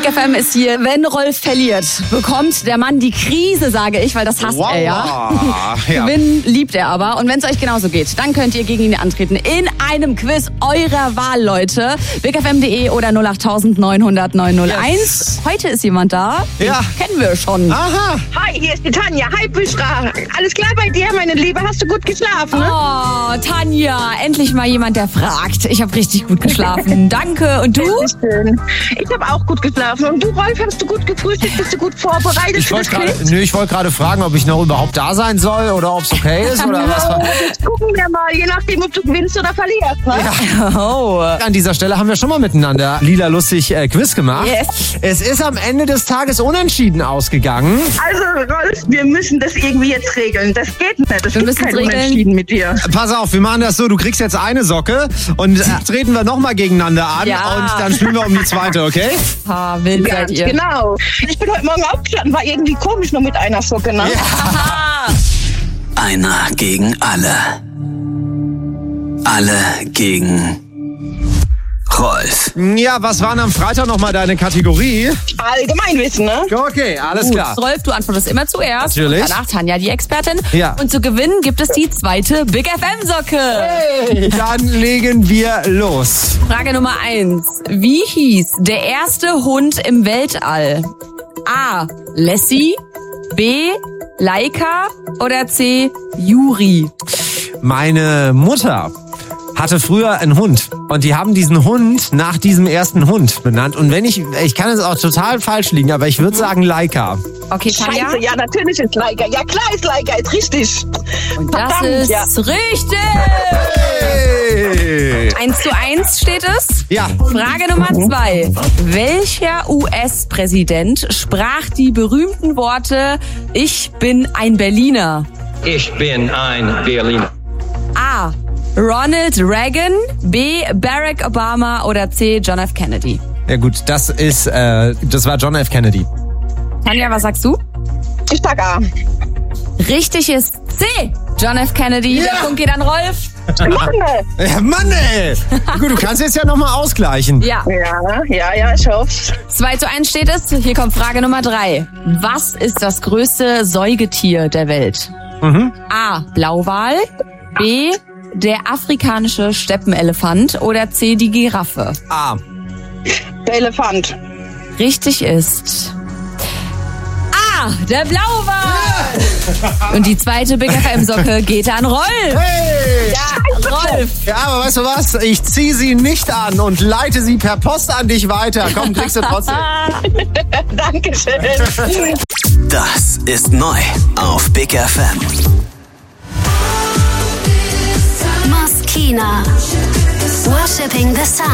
Big FM ist hier. Wenn Rolf verliert, bekommt der Mann die Krise, sage ich, weil das hasst er ja. Gewinnen liebt er aber. Und wenn es euch genauso geht, dann könnt ihr gegen ihn antreten in einem Quiz eurer Wahl, Leute. bigfm.de oder 08000 900 901. Yes. Heute ist jemand da. Den kennen wir schon. Aha. Hi, hier ist die Tanja. Hi, Büschra. Alles klar bei dir, meine Liebe? Hast du gut geschlafen? Oh, Tanja. Endlich mal jemand, der fragt. Ich habe richtig gut geschlafen. Danke. Und du? Schön. Ich habe auch gut geschlafen. Und du, Rolf, hast du gut gefrühstückt? Bist du gut vorbereitet für das Quiz? Ich wollte gerade fragen, ob ich noch überhaupt da sein soll oder ob es okay ist oder was. Jetzt gucken wir mal, je nachdem, ob du gewinnst oder verlierst. Ne? Ja. Oh. An dieser Stelle haben wir schon mal miteinander Lila lustig Quiz gemacht. Yes. Es ist am Ende des Tages unentschieden ausgegangen. Also, Rolf, wir müssen das irgendwie jetzt regeln. Das geht nicht. Das gibt kein Unentschieden mit dir. Pass auf, wir machen das so, du kriegst jetzt eine Socke und treten wir nochmal gegeneinander an und dann spielen wir um die zweite, okay? Wild seid ihr. Genau. Ich bin heute Morgen aufgestanden, war irgendwie komisch nur mit einer Socke, ne? Ja. Einer gegen alle. Alle gegen Rolf. Ja, was waren am Freitag nochmal deine Kategorie? Allgemeinwissen, ne? Okay, alles klar. Rolf, du antwortest immer zuerst. Natürlich. Und danach Tanja, die Expertin. Ja. Und zu gewinnen gibt es die zweite Big FM-Socke. Hey, dann legen wir los. Frage Nummer 1. Wie hieß der erste Hund im Weltall? A. Lassie, B. Laika oder C. Yuri? Meine Mutter hatte früher einen Hund und die haben diesen Hund nach diesem ersten Hund benannt. Und wenn ich kann es auch total falsch liegen, aber ich würde sagen Laika. Okay, Tanja? Scheiße, ja, natürlich ist Laika. Ja, klar ist Laika, ist richtig. Und das ist richtig! Hey. 1:1 steht es. Ja. Frage Nummer 2. Welcher US-Präsident sprach die berühmten Worte "Ich bin ein Berliner"? Ich bin ein Berliner. A. Ronald Reagan, B. Barack Obama oder C. John F. Kennedy? Ja gut, das war John F. Kennedy. Tanja, was sagst du? Ich sag A. Richtig ist C. John F. Kennedy. Der Punkt geht an Rolf. Ja, Mann, ey. Gut, du kannst jetzt ja nochmal ausgleichen. Ja. Ja, ich hoff's. 2:1 steht es. Hier kommt Frage Nummer 3. Was ist das größte Säugetier der Welt? A. Blauwal, B. der afrikanische Steppenelefant oder C. die Giraffe? A. Der Elefant. Richtig ist A. der Blauwal. Und die zweite Big FM-Socke geht an Rolf. Hey! Ja, Rolf. Ja, aber weißt du was? Ich ziehe sie nicht an und leite sie per Post an dich weiter. Komm, kriegst du trotzdem. Dankeschön. Das ist neu auf Big FM. Moskina. Worshipping the Sun.